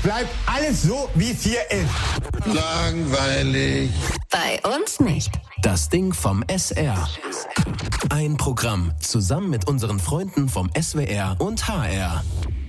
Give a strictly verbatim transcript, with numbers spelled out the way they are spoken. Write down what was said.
bleibt alles so, wie es hier ist. Langweilig. Bei uns nicht. Das Ding vom S R. Ein Programm zusammen mit unseren Freunden vom S W R und H R.